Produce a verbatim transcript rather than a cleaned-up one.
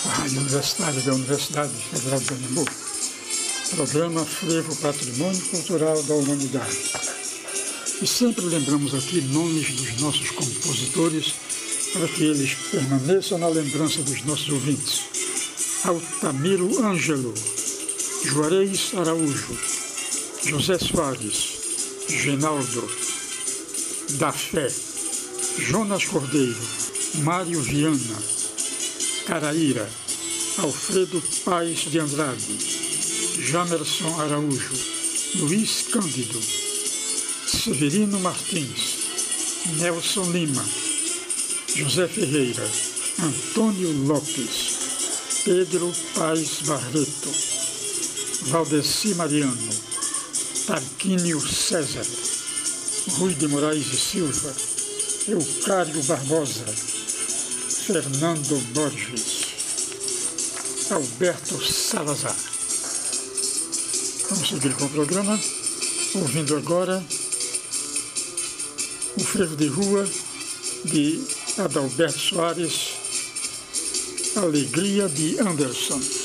a Rádio Universitária da Universidade Federal de Pernambuco, programa Frevo Patrimônio Cultural da Humanidade. E sempre lembramos aqui nomes dos nossos compositores para que eles permaneçam na lembrança dos nossos ouvintes. Altamiro Ângelo, Juarez Araújo, José Soares, Genaldo, Da Fé, Jonas Cordeiro, Mário Viana, Caraíra, Alfredo Paes de Andrade, Jamerson Araújo, Luiz Cândido, Severino Martins, Nelson Lima, José Ferreira, Antônio Lopes, Pedro Paes Barreto, Valdeci Mariano, Tarquínio César, Rui de Moraes e Silva, Eucário Barbosa, Fernando Borges, Alberto Salazar. Vamos seguir com o programa, ouvindo agora o Frevo de Rua de Adalberto Soares, Alegria de Anderson.